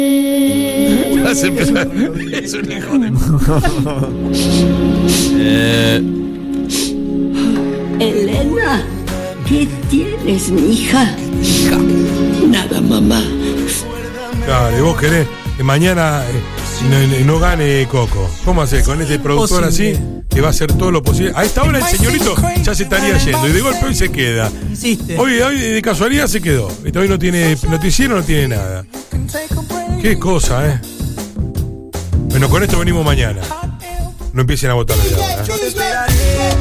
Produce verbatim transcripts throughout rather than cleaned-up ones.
Es un hijo de... eh... Elena, ¿qué tienes, mija? Hija. Nada, mamá. Dale, vos querés que mañana eh, no, no gane Coco. ¿Cómo haces con este productor así? Que va a hacer todo lo posible. A esta hora el señorito ya se estaría yendo y de golpe hoy se queda. Insiste. Hoy, hoy de casualidad se quedó. Hoy no tiene noticiero, no tiene nada. Qué cosa, ¿eh? Bueno, con esto venimos mañana. No empiecen a votar de ahora, ¿eh?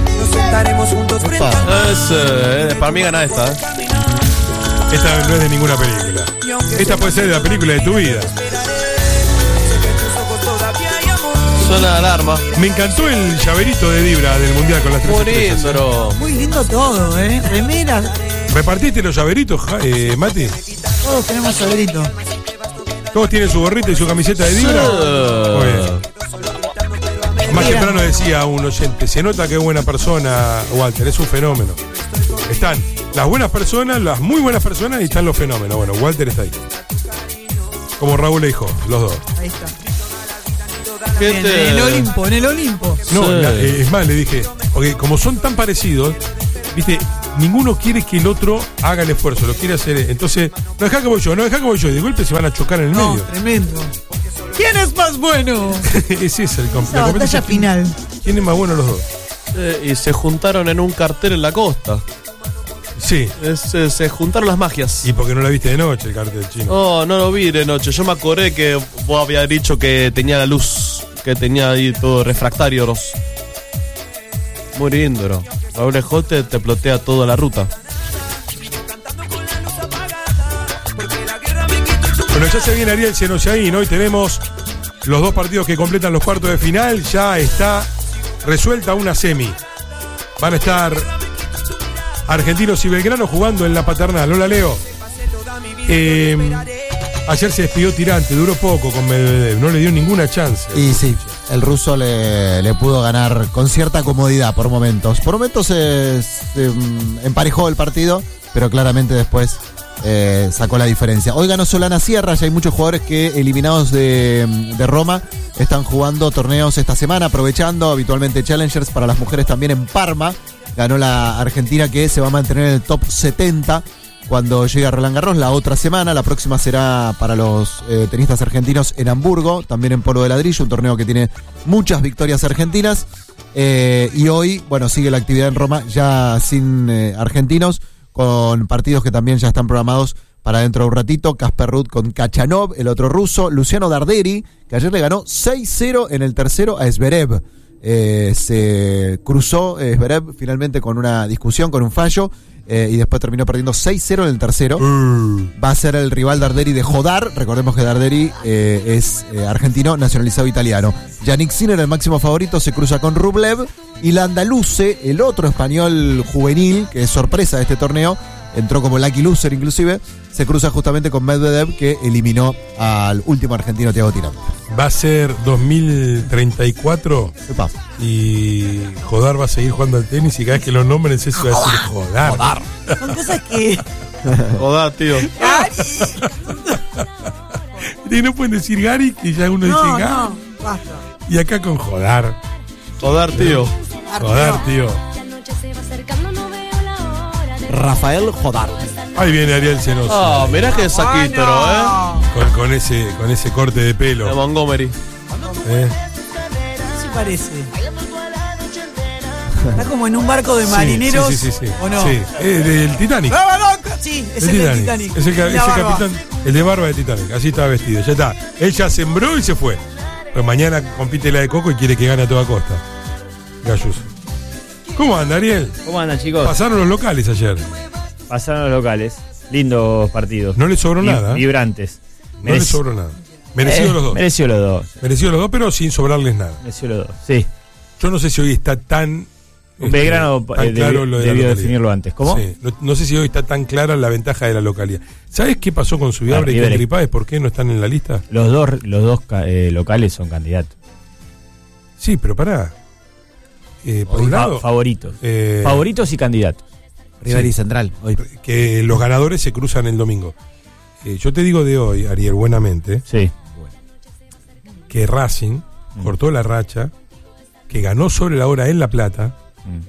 Es, eh, para mí gana esta, ¿eh? Esta no es de ninguna película. Esta puede ser de la película de tu vida. Suena alarma. Me encantó el llaverito de Dibra del Mundial con las tres Muy estrellas. lindo. Muy lindo todo, ¿eh? Remera. ¿Repartiste los llaveritos, eh, Mati? Todos tenemos llaverito. ¿Todos tienen su gorrita y su camiseta de Dibra? Sí. Muy bien. Más temprano decía un oyente, se nota que es buena persona, Walter, es un fenómeno. Están las buenas personas, las muy buenas personas y están los fenómenos. Bueno, Walter está ahí. Como Raúl le dijo, los dos. Ahí está. ¿Qué En te- el Olimpo, en el Olimpo. No, Sí. la- eh, es más, le dije, porque como son tan parecidos, viste, ninguno quiere que el otro haga el esfuerzo, lo quiere hacer. Entonces, no deja que voy yo, no deja que voy yo, y de golpe se van a chocar en el No, medio. tremendo. ¿Quién es más bueno? Ese es el com- La batalla final. ¿Quién es más bueno los dos? Eh, y se juntaron en un cartel en la costa. Sí. Es, eh, se juntaron las magias. ¿Y porque no la viste de noche el cartel chino? No, no lo vi de noche. Yo me acordé que vos habías dicho que tenía la luz, que tenía ahí todo refractario. Ros. Muy lindo, bro. Raúl Ejote te plotea toda la ruta. Bueno, ya se viene Ariel Senoyaín. Hoy tenemos los dos partidos que completan los cuartos de final. Ya está resuelta una semi. Van a estar Argentinos y Belgrano jugando en la Paternal. Hola, Leo. Eh, ayer se despidió Tirante, duró poco con Medvedev, no le dio ninguna chance. Y sí, el ruso le, le pudo ganar con cierta comodidad por momentos. Por momentos se, se, mm, emparejó el partido, pero claramente después eh, sacó la diferencia. Hoy ganó Solana Sierra, ya hay muchos jugadores que eliminados de, de Roma están jugando torneos esta semana, aprovechando habitualmente Challengers para las mujeres también en Parma. Ganó la Argentina, que se va a mantener en el top setenta cuando llegue a Roland Garros la otra semana. La próxima será para los eh, tenistas argentinos en Hamburgo, también en polo de ladrillo, un torneo que tiene muchas victorias argentinas. Eh, y hoy, bueno, sigue la actividad en Roma ya sin eh, argentinos, con partidos que también ya están programados para dentro de un ratito. Casper Ruud con Kachanov, el otro ruso. Luciano Darderi, que ayer le ganó seis cero en el tercero a Zverev. Eh, se cruzó eh, Zverev finalmente con una discusión, con un fallo, eh, y después terminó perdiendo seis cero en el tercero. Uh. Va a ser el rival Darderi de Jodar. Recordemos que Darderi eh, es eh, argentino nacionalizado italiano. Yannick Sinner, el máximo favorito, se cruza con Rublev. Y la Andaluce, el otro español juvenil, que es sorpresa de este torneo, entró como lucky loser inclusive, se cruza justamente con Medvedev, que eliminó al último argentino, Thiago Tirante. Va a ser dos mil treinta y cuatro Epa. y Jodar va a seguir jugando al tenis y cada vez que lo nombren es eso, va a decir Jodar. Jodar. Son cosas que. Joder, tío. Y no pueden decir Gary, que ya uno No, dice Gary. no, basta. Y acá con Jodar. Joder, tío. Jodar, tío. Rafael Jodar. Ahí viene Ariel Senoso. Ah, mirá que saquítero, Ah, no. Con, con ese, con ese corte de eh. pelo. De Montgomery. ¿eh? ¿Qué se parece? Está como en un barco de Sí, marineros. Sí, sí, sí. sí. ¿O no? Sí, eh, del Titanic. ¡Brava, loca! Sí, es Del el del Titanic. Es el, ca- La es el barba. capitán, el de barba de Titanic. Así estaba vestido. Ya está. Él ya sembró y se fue. Pero mañana compite la de Coco y quiere que gane a toda costa. Galluso. ¿Cómo anda, Ariel? ¿Cómo andan, chicos? Pasaron los locales ayer. Pasaron los locales. Lindos partidos. No le sobró Vi- nada. ¿eh? Vibrantes. No le Merec- sobró nada. Merecido Eh, los dos. Mereció los dos. Mereció los dos, pero sin sobrarles nada. Mereció los dos. Sí. Yo no sé si hoy está tan. este, Belgrano tan eh, claro debió, lo de la debió localidad. definirlo antes. ¿Cómo? Sí, no, no sé si hoy está tan clara la ventaja de la localidad. ¿Sabes qué pasó con Subiabre Ah, y con River. Gripáez? ¿Por qué no están en la lista? Los dos, los dos ca- eh, locales son candidatos. Sí, pero pará. Eh, por un Fa- lado, favoritos. eh, Favoritos y candidatos. River Sí. y Central. Hoy. que los ganadores se cruzan el domingo. Eh, yo te digo de hoy, Ariel, buenamente, Sí. que Racing Mm. cortó la racha, que ganó sobre la hora en La Plata Mm,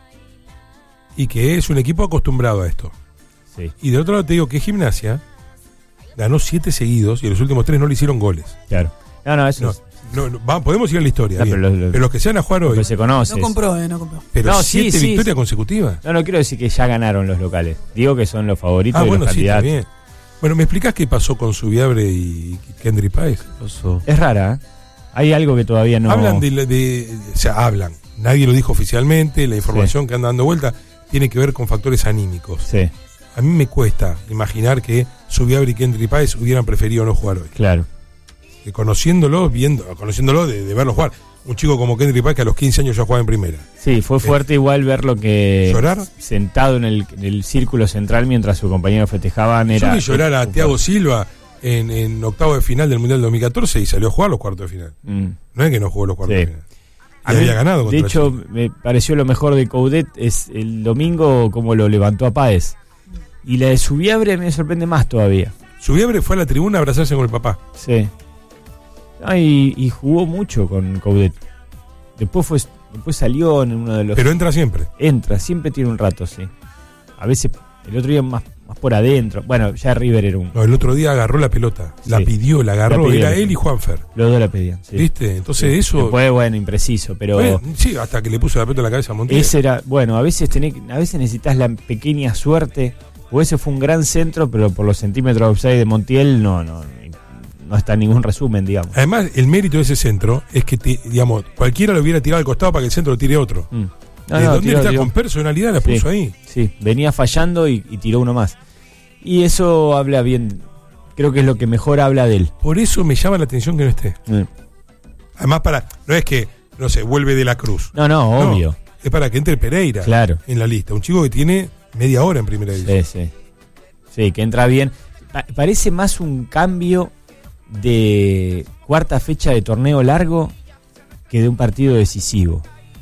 y que es un equipo acostumbrado a esto. Sí, Y del otro lado te digo que Gimnasia ganó siete seguidos y en los últimos tres no le hicieron goles. claro. No, no, eso No, es no, no, va- podemos ir a la historia, No, bien. pero pero, lo- lo- los que se van a jugar lo hoy, que se conoce. No compró, eh, no compró. pero No, sí, siete sí, victorias sí. consecutivas. No, no quiero decir que ya ganaron los locales. Digo que son los favoritos Ah, y bueno, los sí, candidatos. también. Bueno, ¿me explicás qué pasó con Subiabre y Kendry Páez? Oso. Es rara, ¿eh? Hay algo que todavía no... Hablan de, la- de, o sea, hablan. Nadie lo dijo oficialmente, la información que anda dando vuelta tiene que ver con factores anímicos. Sí, A mí me cuesta imaginar que Subiabre y Kendry Páez hubieran preferido no jugar hoy. claro. Que conociéndolo, viendo, conociéndolo de, de verlo jugar. Un chico como Kendry Páez que a los quince años ya jugaba en primera. Sí, fue fuerte igual verlo que... ¿Llorar? Sentado en el, en el círculo central mientras sus compañeros festejaban. Era, Yo vi llorar a Thiago Silva en, en octavo de final del Mundial dos mil catorce y salió a jugar los cuartos de final. Mm. No es que no jugó los cuartos Sí. de final. A Y mí, había ganado contra de hecho, Chile. me pareció lo mejor de Coudet es el domingo como lo levantó a Páez. Y la de Subiabre me sorprende más todavía. Subiabre fue a la tribuna a abrazarse con el papá. Sí. Ah, y, y jugó mucho con Coudet. Después fue, después salió en uno de los... Pero entra siempre. Entra, siempre tiene un rato, sí. A veces, el otro día más, más por adentro. Bueno, ya River era un... No, el otro día agarró la pelota. La Sí. pidió, la agarró. La pidió. Era él y Juanfer. Los dos la pedían, sí. ¿Viste? Entonces Sí. eso... Después, bueno, impreciso, pero... Bueno, sí, hasta que le puso la pelota en la cabeza a Montiel. Ese era, bueno, a veces tenés, a veces necesitas la pequeña suerte, o ese fue un gran centro, pero por los centímetros de offside de Montiel no, no, no está en ningún resumen, digamos. Además, el mérito de ese centro es que, te- digamos, cualquiera lo hubiera tirado al costado para que el centro lo tire otro. Mm. ¿De dónde tiró, está tiró. con personalidad? La Sí. puso ahí. Sí, venía fallando y, y tiró uno más. Y eso habla bien, creo que es lo que mejor habla de él. Por eso me llama la atención que no esté. Mm. Además, para no es que, no sé, vuelve de la Cruz. No, no, No, obvio. es para que entre Pereira Claro. en la lista. Un chico que tiene media hora en primera división. Sí, sí. Sí, que entra bien. Pa- parece más un cambio de cuarta fecha de torneo largo que de un partido decisivo.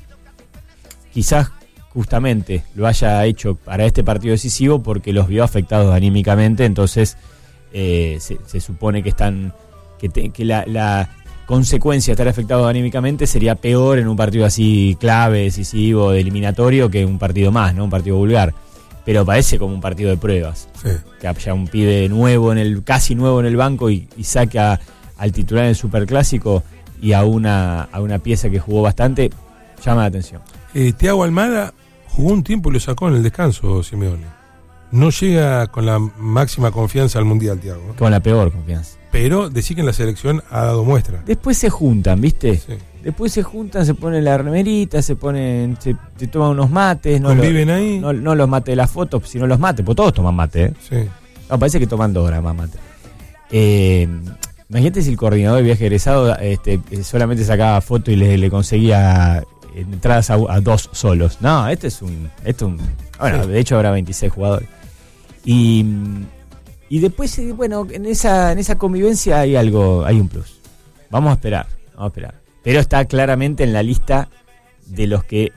Quizás justamente lo haya hecho para este partido decisivo porque los vio afectados anímicamente, entonces eh, se, se supone que están que, te- que la, la consecuencia de estar afectados anímicamente sería peor en un partido así clave, decisivo, de eliminatorio que un partido más, ¿no? Un partido vulgar. Pero parece como un partido de pruebas. Sí. Que haya un pibe nuevo en el, casi nuevo en el banco y, y saque a- al titular del Superclásico y a una, a una pieza que jugó bastante, llama la atención. Eh, Thiago Almada jugó un tiempo y lo sacó en el descanso, Simeone. No llega con la máxima confianza al Mundial, Thiago. Con la peor confianza. Pero decir que en la selección ha dado muestra. Después se juntan, ¿viste? Sí. Después se juntan, se ponen la remerita, se ponen, se, se toman unos mates. No Conviven lo- ahí. No, no los mates de las fotos, sino los mates, porque todos toman mate, ¿eh? Sí. No, parece que toman dos horas más mate. Eh, imagínate si el coordinador de viaje egresado este, eh, solamente sacaba foto y le, le conseguía entradas a, a dos solos. No, este es un... Este es un bueno, Sí. de hecho habrá veintiséis jugadores. Y, y después, eh, bueno, en esa, en esa convivencia hay algo, hay un plus. Vamos a esperar, vamos a esperar. Pero está claramente en la lista de los que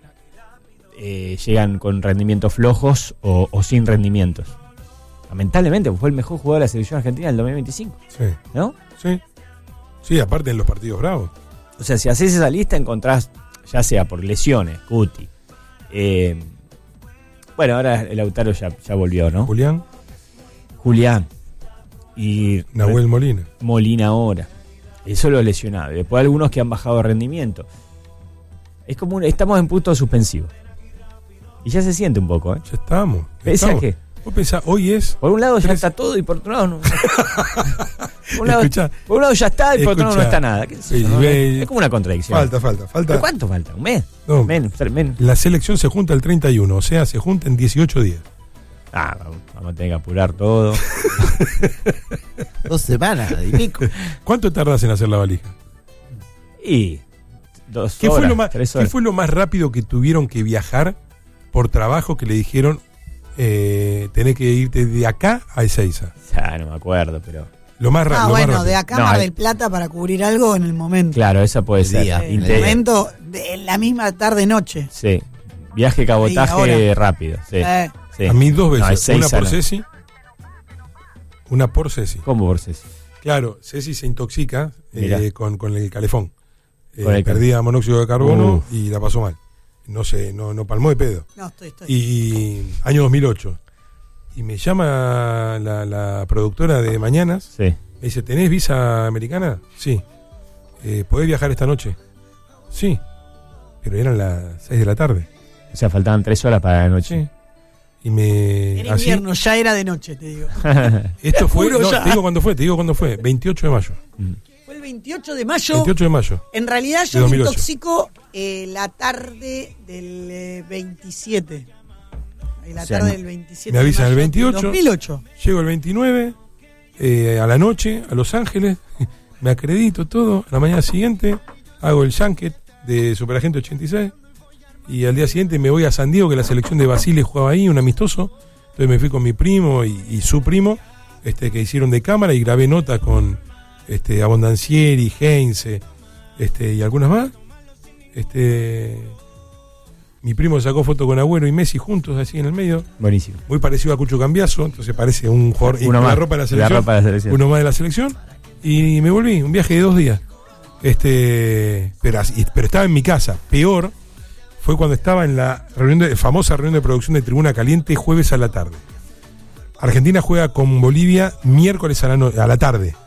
eh, llegan con rendimientos flojos o, o sin rendimientos. Lamentablemente fue el mejor jugador de la selección argentina del dos mil veinticinco, Sí. ¿no? Sí. Sí, aparte en los partidos bravos. O sea, si haces esa lista encontrás, ya sea por lesiones, Cuti. Eh, bueno, ahora el Lautaro ya, ya volvió, ¿no? Julián, Julián. Y Nahuel Molina. Molina ahora. Eso lo lesionado. Después algunos que han bajado de rendimiento. Es como un, estamos en punto suspensivo. Y ya se siente un poco, ¿eh? Ya estamos. ¿Pese a estamos. qué? Vos pensás, hoy es. Por un lado ya Tres- está todo y por otro lado no. por, un lado, Escuchá. por un lado ya está y por otro lado no Escuchá. está nada. ¿Qué es, eso, Sí, no? ve- Es como una contradicción. Falta, falta, ¿Pero falta. cuánto falta? ¿Un mes? No. Menos, menos. La selección se junta el treinta y uno, o sea, se junta en dieciocho días. Ah, vamos, vamos a tener que apurar todo. Dos semanas y pico. ¿Cuánto tardás en hacer la valija? Y dos ¿Qué, horas, fue lo más, tres ¿Qué horas. fue lo más rápido que tuvieron que viajar por trabajo que le dijeron eh, tenés que irte de acá a Ezeiza? Ya no me acuerdo, pero... Lo más, ra- Ah, lo más bueno, rápido. de acá No, a Mar hay- del Plata para cubrir algo en el momento. Claro, esa puede El ser. día, En el Inte- el momento, de en la misma tarde-noche. Sí. Viaje cabotaje ahora. rápido. Sí. Eh, sí. A mí dos No, veces. Ezeiza una por no. Ceci, Una por Ceci. ¿Cómo por Ceci? Claro, Ceci se intoxica eh, con, con el calefón. Eh, Con el perdía monóxido de carbono Uf. y la pasó mal. No sé, no, no palmó de pedo. No, estoy, estoy. Y año dos mil ocho. Y me llama la, la productora de Mañanas. Sí. Me dice, ¿tenés visa americana? Sí. Eh, ¿Podés viajar esta noche? Sí. Pero eran las seis de la tarde. O sea, faltaban tres horas para la noche. Sí. Y me... Era así- invierno, ya era de noche, te digo. Esto fue... Juro No, ya. te digo cuándo fue, te digo cuándo fue. veintiocho de mayo. Fue el veintiocho de mayo. veintiocho de mayo. En realidad de yo me dos mil ocho. intoxico eh, la tarde del eh, veintisiete. Eh, La O sea, tarde no. del veintisiete. Me avisan de el mayo veintiocho. del dos mil ocho. Llego el veintinueve, eh, a la noche, a Los Ángeles. Me acredito todo. A la mañana siguiente hago el junket de Superagente ochenta y seis. Y al día siguiente me voy a San Diego, que la selección de Basile jugaba ahí, un amistoso. Entonces me fui con mi primo y, y su primo, este, que hicieron de cámara, y grabé notas con este, Abondancieri, Heinze, este, y algunas más. Este, mi primo sacó foto con Agüero y Messi juntos, así en el medio. Buenísimo. Muy parecido a Cucho Cambiaso, entonces parece un jugador. y Uno con más. la ropa de la La selección. ropa de la selección. Uno más de la selección. Y me volví, un viaje de dos días. Este, pero, así- pero estaba en mi casa. Peor fue cuando estaba en la reunión de, famosa reunión de producción de Tribuna Caliente, jueves a la tarde. Argentina juega con Bolivia miércoles a la, no- a la tarde.